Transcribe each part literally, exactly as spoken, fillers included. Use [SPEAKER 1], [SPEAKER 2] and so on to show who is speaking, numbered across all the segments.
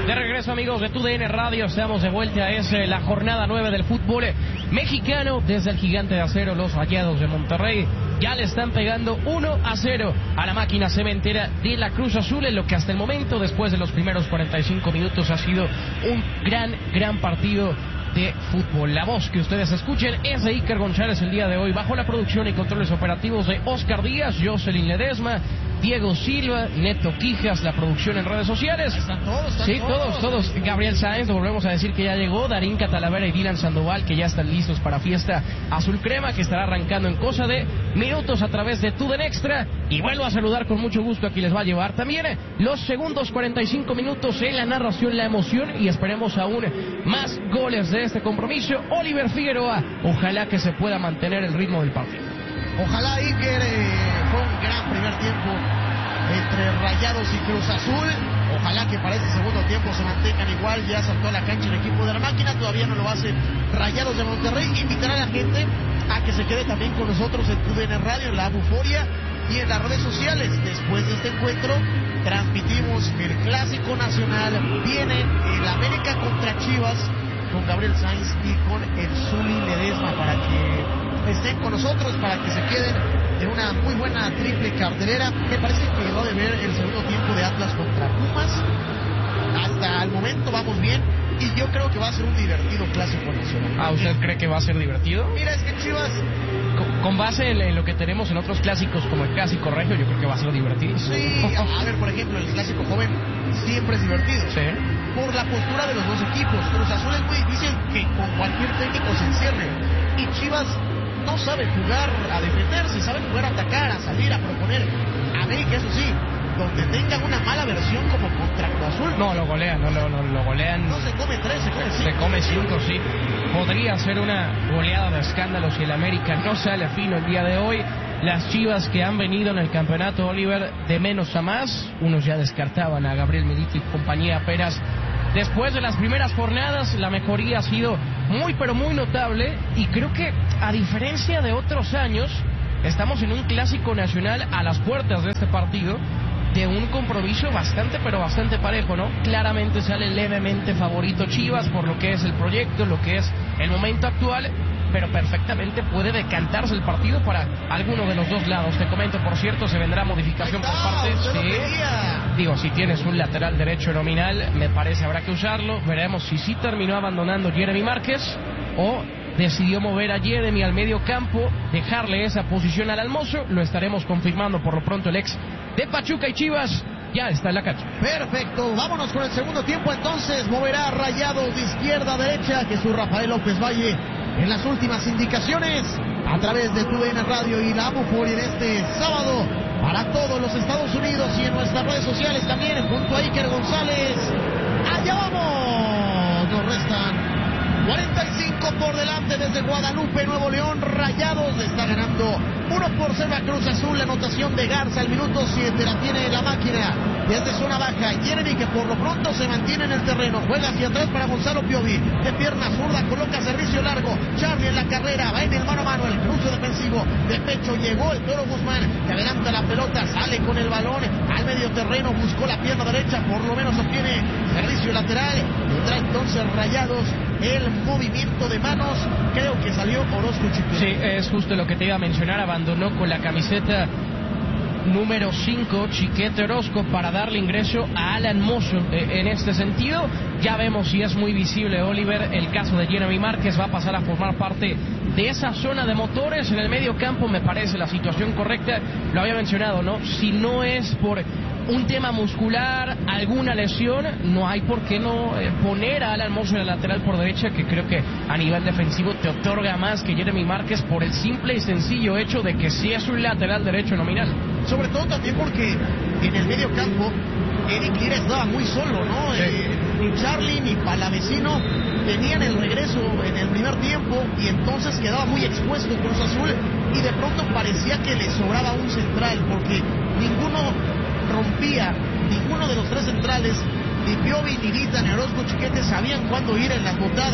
[SPEAKER 1] De regreso, amigos de T U D N Radio, estamos de vuelta. Es eh, la jornada nueve del fútbol mexicano. Desde el Gigante de Acero, los Rayados de Monterrey ya le están pegando uno a cero a la máquina cementera de la Cruz Azul, en lo que hasta el momento, después de los primeros cuarenta y cinco minutos, ha sido un gran, gran partido de fútbol. La voz que ustedes escuchen es de Iker González el día de hoy, bajo la producción y controles operativos de Oscar Díaz, Jocelyn Ledesma, Diego Silva, Neto Quijas, la producción en redes sociales.
[SPEAKER 2] Están todos, están
[SPEAKER 1] sí,
[SPEAKER 2] todos.
[SPEAKER 1] todos, todos. Gabriel Sáenz, lo volvemos a decir que ya llegó, Darín Catalavera y Dylan Sandoval, que ya están listos para Fiesta Azul Crema, que estará arrancando en cosa de minutos a través de T U D N Extra. Y vuelvo a saludar con mucho gusto a quien les va a llevar también los segundos cuarenta y cinco minutos en la narración, la emoción, y esperemos aún más goles de este compromiso. Oliver Figueroa, ojalá que se pueda mantener el ritmo del partido.
[SPEAKER 2] Ojalá, Iker, eh, fue un gran primer tiempo entre Rayados y Cruz Azul. Ojalá que para este segundo tiempo se mantengan igual. Ya saltó a la cancha el equipo de la máquina, todavía no lo hacen Rayados de Monterrey. Invitar a la gente a que se quede también con nosotros en T U D N Radio, en la Buforia y en las redes sociales. Después de este encuentro transmitimos el Clásico Nacional. Viene el América contra Chivas con Gabriel Sainz y con el Zuli Ledesma, para que estén con nosotros, para que se queden en una muy buena triple cartelera. Me parece que quedó de ver el segundo tiempo de Atlas contra Pumas. Hasta el momento vamos bien y yo creo que va a ser un divertido Clásico Nacional.
[SPEAKER 1] ¿Ah, usted cree que va a ser divertido?
[SPEAKER 2] Mira, es que Chivas,
[SPEAKER 1] Con, con base en, en lo que tenemos en otros clásicos como el Clásico Regio, yo creo que va a ser divertido.
[SPEAKER 2] sí, a ver, por ejemplo, el Clásico Joven siempre es divertido.
[SPEAKER 1] Sí.
[SPEAKER 2] Por la postura de los dos equipos. Cruz Azul es muy difícil que con cualquier técnico se encierre. Y Chivas no sabe jugar a defenderse, sabe jugar a atacar, a salir, a proponer. América, eso sí, donde tengan una mala versión como contra Cruz Azul.
[SPEAKER 1] No, lo golean, no, no, no lo golean.
[SPEAKER 2] No se come tres, se come cinco.
[SPEAKER 1] Se come cinco, sí. Podría ser una goleada de escándalo si el América no sale fino el día de hoy. Las Chivas que han venido en el campeonato, Oliver, de menos a más. Unos ya descartaban a Gabriel Milito y compañía apenas. Después de las primeras jornadas, la mejoría ha sido muy, pero muy notable. Y creo que, a diferencia de otros años, estamos en un Clásico Nacional a las puertas de este partido, de un compromiso bastante, pero bastante parejo, ¿no? Claramente sale levemente favorito Chivas por lo que es el proyecto, lo que es el momento actual, pero perfectamente puede decantarse el partido para alguno de los dos lados. Te comento, por cierto, se vendrá modificación por parte de... Digo, si tienes un lateral derecho nominal, me parece habrá que usarlo. Veremos si sí terminó abandonando Jeremy Márquez o decidió mover a Jeremy al medio campo, dejarle esa posición al Almozo. Lo estaremos confirmando por lo pronto. El ex de Pachuca y Chivas ya está en la cancha.
[SPEAKER 2] Perfecto, vámonos con el segundo tiempo entonces. Moverá Rayados de izquierda a derecha, Jesús Rafael López Valle en las últimas indicaciones a través de T U D N Radio y la Buforia en este sábado para todos los Estados Unidos y en nuestras redes sociales también, junto a Iker González. ¡Allá vamos! Nos restan cuarenta y cinco por delante desde Guadalupe, Nuevo León. Rayados está ganando uno por cero a Cruz Azul. La anotación de Garza al minuto siete la tiene la máquina desde zona baja. Jeremy, que por lo pronto se mantiene en el terreno, juega hacia atrás para Gonzalo Piovi, de pierna zurda coloca servicio largo. Charlie en la carrera, va en el mano a mano, el cruce defensivo de pecho, llegó el Toro Guzmán, que adelanta la pelota, sale con el balón al medio terreno, buscó la pierna derecha, por lo menos obtiene servicio lateral. Tendrá entonces Rayados el movimiento de manos. Creo que salió Orozco Chiquete.
[SPEAKER 1] Sí, es justo lo que te iba a mencionar. Abandonó con la camiseta número cinco Chiquete Orozco para darle ingreso a Alan Mozo. Eh, en este sentido, ya vemos si es muy visible, Oliver, el caso de Jeremy Márquez. Va a pasar a formar parte de esa zona de motores en el medio campo. Me parece la situación correcta. Lo había mencionado, ¿no? Si no es por un tema muscular, alguna lesión, no hay por qué no eh, poner a Alan Mozo en el lateral por derecha, que creo que a nivel defensivo te otorga más que Jeremy Márquez, por el simple y sencillo hecho de que sí es un lateral derecho nominal.
[SPEAKER 2] Sobre todo también porque en el medio campo Eric Lira estaba muy solo, ¿no?
[SPEAKER 1] Sí.
[SPEAKER 2] Eh, ni Charlie ni Palavecino tenían el regreso en el primer tiempo y entonces quedaba muy expuesto Cruz Azul y de pronto parecía que le sobraba un central porque ninguno rompía, ninguno de los tres centrales, ni Piovi, ni Guita, ni Orozco Chiquete sabían cuándo ir en las botadas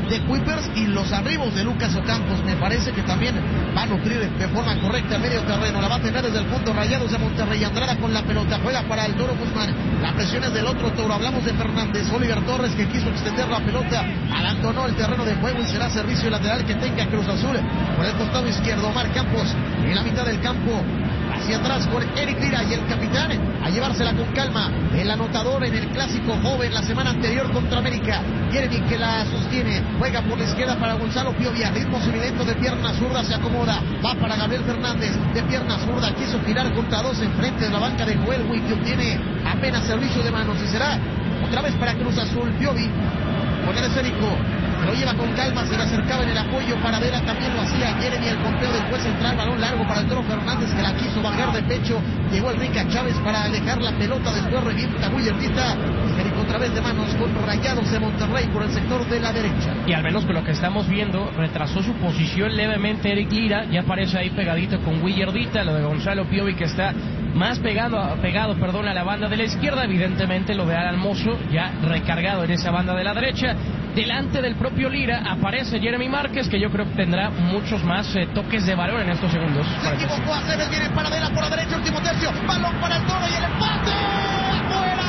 [SPEAKER 2] de Kuipers y los arribos de Lucas Ocampos. Me parece que también va a nutrir de forma correcta el medio terreno. La va a tener desde el punto. Rayados de Monterrey. Andrada con la pelota, juega para el Toro Guzmán. La presión es del otro Toro. Hablamos de Fernández. Oliver Torres, que quiso extender la pelota, abandonó el terreno de juego y será servicio lateral que tenga Cruz Azul por el costado izquierdo. Omar Campos en la mitad del campo, hacia atrás con Eric Lira y el capitán a llevársela con calma. El anotador en el clásico joven la semana anterior contra América, Jeremy, que la sostiene, juega por la izquierda para Gonzalo Piovia, ritmo semilento de pierna zurda, se acomoda, va para Gabriel Fernández, de pierna zurda, quiso girar contra dos en frente de la banca de Joel Witt, que obtiene apenas servicio de manos y será otra vez para Cruz Azul. Piovi con el esférico, lo lleva con calma, se le acercaba en el apoyo para Vela, también lo hacía Jeremy, el conteo del juez central, balón largo para el Toro Fernández, que la quiso bajar de pecho, llegó Enrique Chávez para alejar la pelota, después revienta Willardita, esférico otra vez de manos con Rayados de Monterrey por el sector de la derecha.
[SPEAKER 1] Y al menos con lo que estamos viendo, retrasó su posición levemente Eric Lira, ya aparece ahí pegadito con Willardita, lo de Gonzalo Piovi que está más pegado, pegado perdón, a la banda de la izquierda, evidentemente lo de Alan Mozo ya recargado en esa banda de la derecha. Delante del propio Lira aparece Jeremy Márquez, que yo creo que tendrá muchos más eh, toques de balón en estos segundos.
[SPEAKER 2] Se equivocó Aceves, viene para Vela por la derecha, último tercio, balón para el Toro y el empate. ¡Afuera!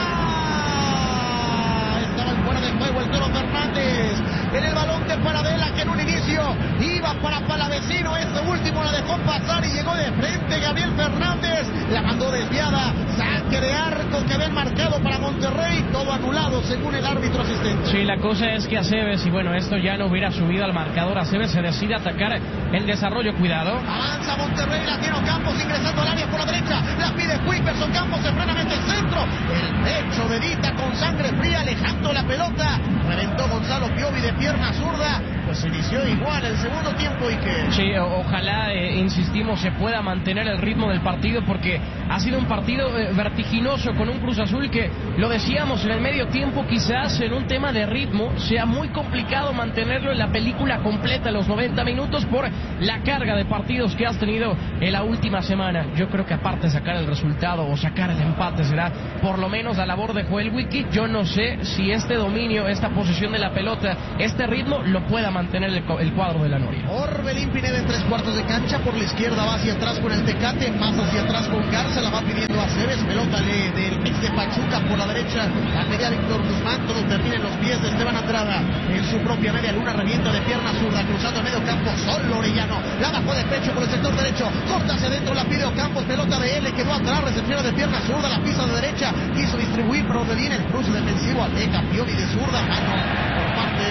[SPEAKER 2] Estaba en fuera de juego el Toro Fernández. En el balón de Paradela, que en un inicio iba para Palavecino, este último la dejó pasar y llegó de frente Gabriel Fernández, la mandó desviada, saque de arco que habían marcado para Monterrey, todo anulado según el árbitro asistente.
[SPEAKER 1] Sí, la cosa es que Aceves, y bueno, esto ya no hubiera subido al marcador, Aceves se decide a atacar el desarrollo, cuidado.
[SPEAKER 2] Avanza Monterrey, la tiene Ocampos ingresando al área por la derecha, la pide Kuipers, Ocampos se frena, mete el centro, el pecho de Dita con sangre fría, alejando la pelota, reventó Gonzalo Piovi de pierna zurda, pues se inició igual el segundo tiempo y que...
[SPEAKER 1] Sí, o ojalá, eh, insistimos, se pueda mantener el ritmo del partido porque ha sido un partido eh, vertiginoso con un Cruz Azul que, lo decíamos en el medio tiempo, quizás en un tema de ritmo sea muy complicado mantenerlo en la película completa, los noventa minutos, por la carga de partidos que has tenido en la última semana. Yo creo que aparte de sacar el resultado o sacar el empate será por lo menos la labor de Joel Wiki. Yo no sé si este dominio, esta posesión de la pelota, este ritmo lo pueda mantener el, el cuadro de la Noria.
[SPEAKER 2] Orbelín Pineda en tres cuartos de cancha, por la izquierda va hacia atrás con el Tecate, más hacia atrás con Garza, la va pidiendo a Aceves, pelota le, del mix de Pachuca por la derecha, la media Víctor Guzmán, todo termina en los pies de Esteban Andrada, en su propia media luna, revienta de pierna zurda, cruzando el medio campo, solo Orellano, la bajó de pecho por el sector derecho, corta hacia adentro, la pide Ocampos, pelota de L, quedó atrás, recepciona de pierna zurda, la pisa de derecha, quiso distribuir, pero Orbelín, el cruce defensivo, aleja Piovi de zurda, mano por parte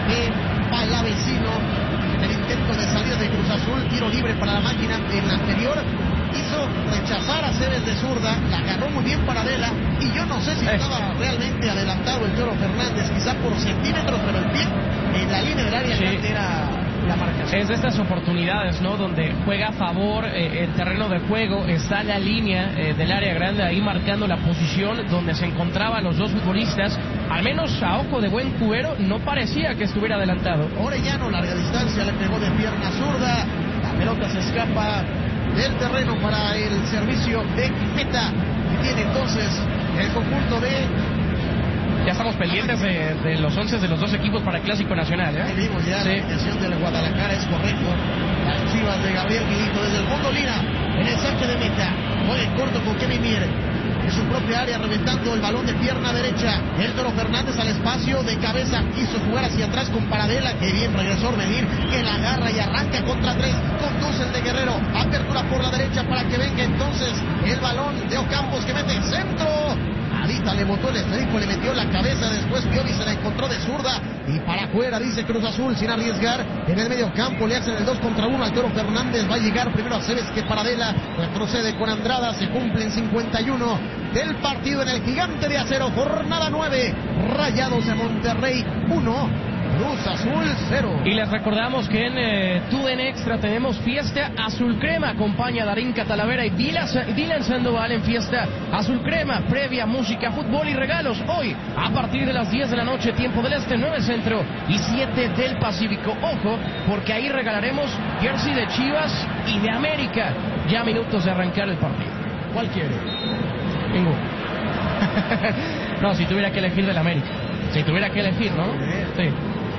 [SPEAKER 2] de Palavecino, en el intento de salida de Cruz Azul, tiro libre para la máquina en la anterior, hizo rechazar a Aceves de zurda, la agarró muy bien para Vela, y yo no sé si estaba realmente adelantado el Toro Fernández, quizá por centímetros, pero el pie en la línea del área
[SPEAKER 1] sí.
[SPEAKER 2] era la marcación.
[SPEAKER 1] Es de estas oportunidades, ¿no? Donde juega a favor eh, el terreno de juego, está la línea eh, del área grande ahí marcando la posición donde se encontraban los dos futbolistas. Al menos a ojo de buen cubero no parecía que estuviera adelantado.
[SPEAKER 2] Orellano, larga distancia, le pegó de pierna zurda, la pelota se escapa del terreno para el servicio de Quipeta, y tiene entonces el conjunto de...
[SPEAKER 1] Ya estamos pendientes de, de los once de los dos equipos para el Clásico Nacional, ¿eh?
[SPEAKER 2] Ahí vimos ya
[SPEAKER 1] sí.
[SPEAKER 2] La alineación del Guadalajara, es correcto. Las Chivas de Gabriel Milito desde el fondo Lira, en el saque de meta, juega en corto con Kevin Mier, en su propia área, reventando el balón de pierna derecha. El Toro Fernández al espacio de cabeza, quiso jugar hacia atrás con Paradela, que bien regresó Orbelín, que la agarra y arranca contra tres, conduce el de Guerrero, apertura por la derecha para que venga entonces el balón de Ocampos, que mete el centro. Adita le botó el esférico, le metió la cabeza, después Piovi se la encontró de zurda y para afuera, dice Cruz Azul, sin arriesgar. En el medio campo le hacen el dos contra uno al Toro Fernández, va a llegar primero a Aceves que Paradela, retrocede con Andrada, se cumplen cincuenta y uno del partido en el Gigante de Acero, jornada nueve, Rayados de Monterrey uno, Cruz Azul cero.
[SPEAKER 1] Y les recordamos que en eh, TUDN Extra tenemos fiesta azul crema, acompaña a Darín Catalavera y Dylan Sandoval en fiesta azul crema, previa, música, fútbol y regalos, hoy a partir de las diez de la noche, tiempo del este, nueve centro y siete del Pacífico. Ojo, porque ahí regalaremos jersey de Chivas y de América, ya minutos de arrancar el partido.
[SPEAKER 2] ¿Cuál quiere?
[SPEAKER 1] Ninguno. No, si tuviera que elegir del América, si tuviera que elegir, ¿no? Sí.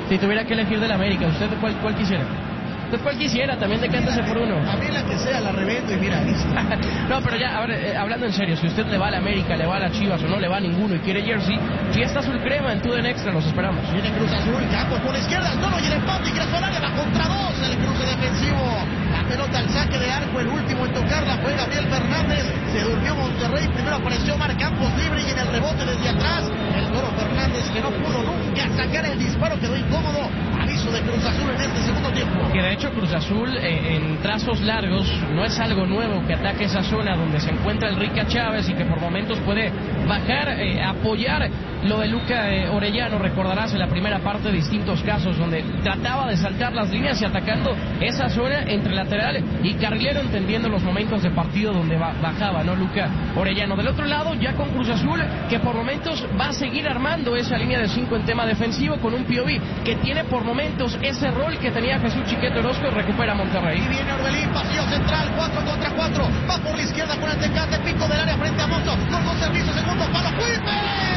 [SPEAKER 1] Si tuviera que elegir del América, ¿usted cuál, cuál quisiera? ¿Usted cuál quisiera? También decántese por uno.
[SPEAKER 2] A mí la que sea la revendo y mira, listo.
[SPEAKER 1] No, pero ya, a ver, eh, hablando en serio, si usted le va a la América, le va a la Chivas o no le va a ninguno y quiere jersey, Fiesta Azul Crema en Tuden Extra, los esperamos.
[SPEAKER 2] Viene Cruz Azul, Campos por la izquierda, el tono y el empate, ingresó al área, va contra dos, el cruce defensivo. La pelota al saque de arco, el último en tocarla fue Gabriel Fernández. Se durmió Monterrey, primero apareció Mar Campos libre y en el rebote desde atrás, el Toro Fernández que no pudo nunca sacar el disparo, quedó incómodo. Aviso de Cruz Azul en este segundo tiempo.
[SPEAKER 1] Que de hecho Cruz Azul eh, en trazos largos no es algo nuevo que ataque esa zona donde se encuentra el Rica Chávez y que por momentos puede bajar, eh, apoyar lo de Luca eh, Orellano. Recordarás en la primera parte distintos casos donde trataba de saltar las líneas y atacando esa zona entre lateral y carrilero, entendiendo los momentos de partido donde ba bajaba, ¿no? Luca Orellano. Del otro lado, ya con Cruz Azul, que por momentos va a seguir armando esa línea de cinco en tema defensivo con un Piovi que tiene por momentos ese rol que tenía Jesús Chiquete Orozco y recupera Monterrey.
[SPEAKER 2] Y viene Orbelín, pasillo central, cuatro contra cuatro, va por la izquierda con el Tecate, pico del área frente a Monzo, con dos servicios, segundo palo, Kuipers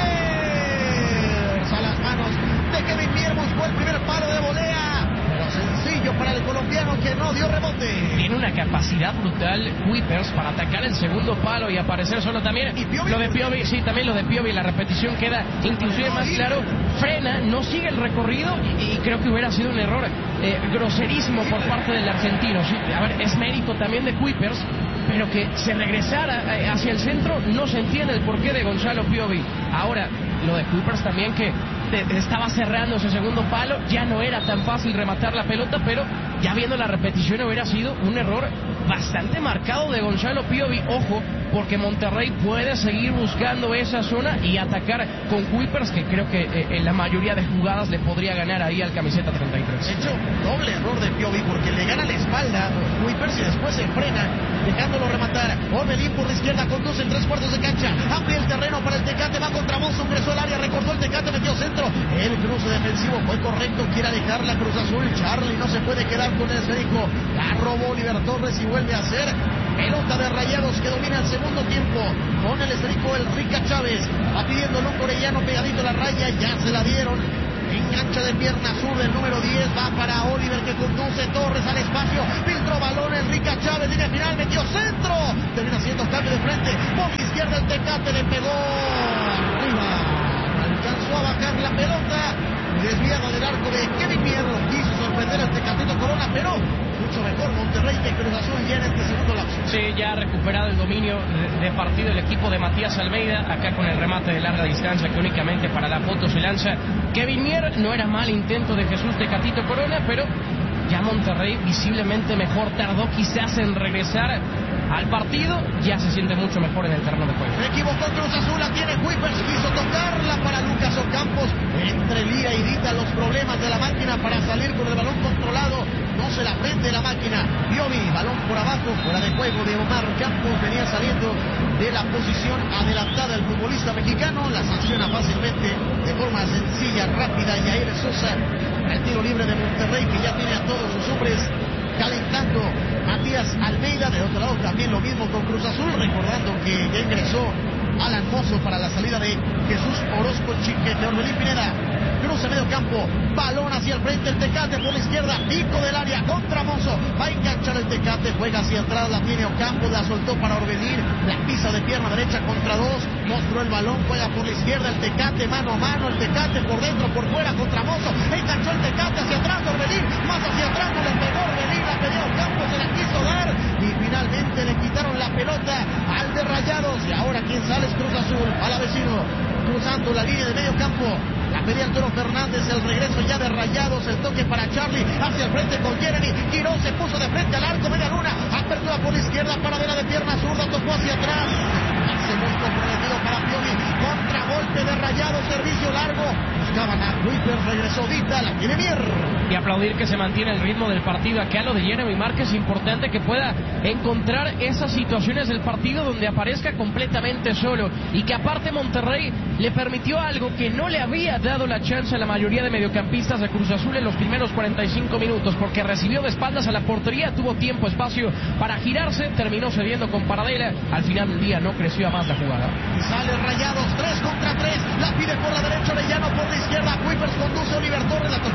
[SPEAKER 2] a las manos de Kevin Mier, buscó el primer palo de volea, pero sencillo para el colombiano que no dio rebote.
[SPEAKER 1] Tiene una capacidad brutal Kuipers para atacar el segundo palo y aparecer solo también.
[SPEAKER 2] ¿Y Piovi?
[SPEAKER 1] Lo de Piovi, sí, también lo de Piovi, la repetición queda inclusive más claro, frena, no sigue el recorrido y, y creo que hubiera sido un error eh, groserísimo por parte del argentino. Sí, a ver, es mérito también de Kuipers, pero que se regresara eh, hacia el centro, no se entiende el porqué de Gonzalo Piovi. Ahora, lo de Kuipers también que te, estaba cerrando ese segundo palo, ya no era tan fácil rematar la pelota, pero ya viendo la repetición hubiera sido un error bastante marcado de Gonzalo Piovi. Ojo, porque Monterrey puede seguir buscando esa zona y atacar con Kuipers, que creo que eh, en la mayoría de jugadas le podría ganar ahí al camiseta treinta y tres.
[SPEAKER 2] De hecho, doble error de Piovi porque le gana la espalda a Kuipers y después se frena, dejándolo rematar. Orbelín por la izquierda conduce en tres cuartos de cancha, amplia el terreno para el Tecate, va contra Monzo, ingresó al área, recortó el Tecate, metió centro. El cruce defensivo fue correcto, quiere alejar la Cruz Azul. Charlie no se puede quedar con el esférico, la robó Oliver Torres y vuelve a hacer pelota de Rayados que domina el segundo tiempo con el esférico el Rica Chávez, va pidiendo Luco Orellano pegadito a la raya, ya se la dieron. Engancha de pierna sur del número diez, va para Oliver que conduce, Torres al espacio, filtró balones, Rica Chávez, línea final, metió centro, termina haciendo cambio de frente, por la izquierda el Tecate le pegó arriba, alcanzó a bajar la pelota, desviado del arco de Kevin Mier, quiso sorprender al Tecatito Corona, pero mucho mejor Monterrey que Cruz Azul ya en este segundo lapso.
[SPEAKER 1] Sí, ya ha recuperado el dominio de partido el equipo de Matías Almeida, acá con el remate de larga distancia que únicamente para la foto se lanza Kevin Mier. No era mal intento de Jesús Tecatito Corona, pero ya Monterrey visiblemente mejor, tardó quizás en regresar al partido, ya se siente mucho mejor en el terreno de juego.
[SPEAKER 2] Se equivocó Cruz Azul, la tiene Kuipers, quiso tocarla para Lucas Ocampos, entre Lira y Dita los problemas de la máquina para salir con el balón controlado, no se la prende la máquina. Piovi, balón por abajo, fuera de juego de Omar Campos, venía saliendo de la posición adelantada el futbolista mexicano, la sanciona fácilmente, de forma sencilla, rápida, Yair Sosa, el tiro libre de Monterrey que ya tiene a todos sus hombres calentando. Matías Almeida, de otro lado también lo mismo con Cruz Azul, recordando que ya ingresó Alan Mozo para la salida de Jesús Orozco Chiquete. Orbelín Pineda, cruce medio campo, balón hacia el frente, el Tecate por la izquierda, pico del área contra Mozo, va a enganchar el Tecate, juega hacia atrás, la tiene Ocampo, la soltó para Orbelín, la pisa de pierna derecha contra dos, mostró el balón, juega por la izquierda, el Tecate mano a mano, el Tecate por dentro, por fuera contra Mozo, enganchó el Tecate hacia atrás, Orbelín, más hacia atrás, no le pegó Orbelín, la pidió Ocampo, se la quiso dar y finalmente le quitaron la pelota al de Rayados. Y ahora quien sale es Cruz Azul, a la vecino, cruzando la línea de medio campo, la pedía el Toro Fernández, el regreso ya de Rayados, el toque para Charlie, hacia el frente con Jeremy, giró, se puso de frente al arco, media luna, apertura por la izquierda, paradera de pierna zurda, tocó hacia atrás, hace muy comprometido para Piovi, contragolpe de Rayados, servicio largo, buscaban a Kuipers, regresó Dita, la tiene Mier.
[SPEAKER 1] Y aplaudir que se mantiene el ritmo del partido. Acá lo de Jeremy Márquez es importante que pueda encontrar esas situaciones del partido donde aparezca completamente solo y que aparte Monterrey le permitió algo que no le había dado la chance a la mayoría de mediocampistas de Cruz Azul en los primeros cuarenta y cinco minutos, porque recibió de espaldas a la portería, tuvo tiempo, espacio para girarse, terminó cediendo con Paradela, al final del día no creció a más la jugada.
[SPEAKER 2] Y sale Rayados, tres contra tres, la pide por la derecha Orellano, por la izquierda Kuipers, conduce Oliver Torres, la tocó muy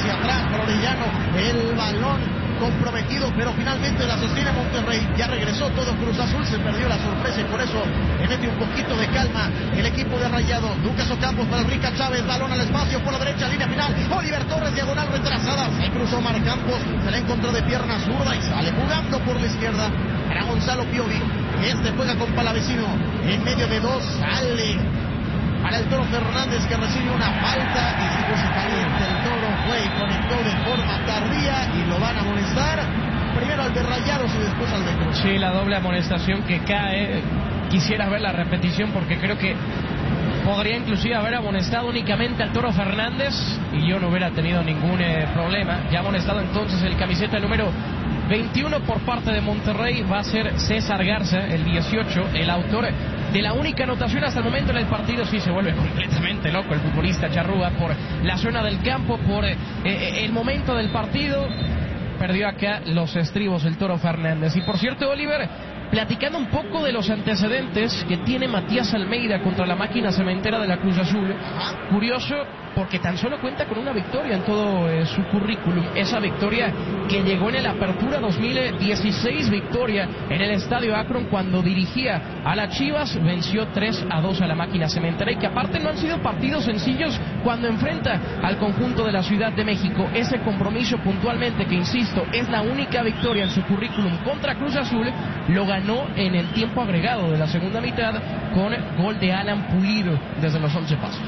[SPEAKER 2] hacia atrás para Orellano, el balón comprometido, pero finalmente la sostiene Monterrey. Ya regresó todo Cruz Azul, se perdió la sorpresa y por eso le mete un poquito de calma el equipo de Rayados. Lucas Ocampos para el Rica Chávez, balón al espacio por la derecha, línea final. Oliver Torres, diagonal retrasada, se cruzó Omar Campos, se la encontró de pierna zurda y sale jugando por la izquierda para Gonzalo Piovi. Este juega con Palavecino en medio de dos, sale para el Toro Fernández, que recibe una falta y si pues caliente el Toro fue y conectó de forma tardía y lo van a amonestar. Primero al de Rayados y después al de Cruz.
[SPEAKER 1] Sí, la doble amonestación que cae. Quisiera ver la repetición porque creo que podría inclusive haber amonestado únicamente al Toro Fernández y yo no hubiera tenido ningún eh, problema. Ya amonestado entonces el camiseta número veintiuno por parte de Monterrey va a ser César Garza, el dieciocho, el autor de la única anotación hasta el momento en el partido. Sí, se vuelve completamente loco el futbolista Charrúa por la zona del campo, por eh, eh, el momento del partido. Perdió acá los estribos el Toro Fernández. Y por cierto, Oliver, platicando un poco de los antecedentes que tiene Matías Almeida contra la máquina cementera de la Cruz Azul. Curioso porque tan solo cuenta con una victoria en todo eh, su currículum. Esa victoria que llegó en el Apertura dos mil dieciséis, victoria en el Estadio Akron cuando dirigía a las Chivas, venció tres a dos a la máquina cementera y que aparte no han sido partidos sencillos cuando enfrenta al conjunto de la Ciudad de México. Ese compromiso puntualmente, que insisto, es la única victoria en su currículum contra Cruz Azul, lo ganó en el tiempo agregado de la segunda mitad con gol de Alan Pulido desde los once pasos.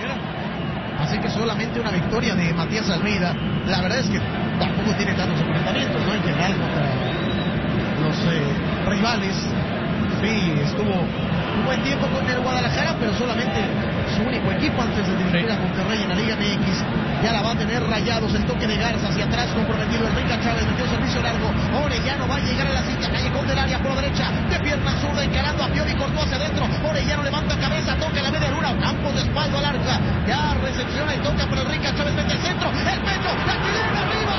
[SPEAKER 2] Así que solamente una victoria de Matías Almeida. La verdad es que tampoco tiene tantos enfrentamientos, ¿no? En general contra los eh, rivales. Sí, estuvo un buen tiempo con el Guadalajara, pero solamente su único equipo antes de dirigir a Monterrey en la Liga M X. Ya la va a tener Rayados, el toque de Garza hacia atrás comprometido. El Rica Chávez metió servicio largo. Orellano va a llegar a la cinta, callejón del área por la derecha, de pierna zurda encarando a Piovi, cortó hacia adentro. Orellano levanta cabeza, toca la media luna, Campos de espalda al arca. Ya recepciona y toca por el Rica Chávez, mete el centro, el pecho, la chilena arriba.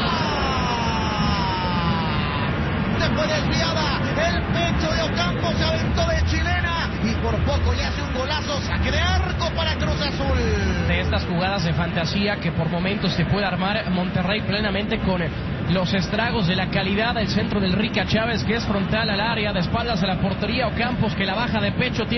[SPEAKER 2] Se fue desviada, el pecho de Ocampo se aventó de chilena y por poco le hace un golazo, saque de arco para Cruz Azul.
[SPEAKER 1] De estas jugadas de fantasía que por momentos se puede armar Monterrey plenamente con los estragos de la calidad del centro del Rica Chávez, que es frontal al área, de espaldas a la portería. Ocampos que la baja de pecho.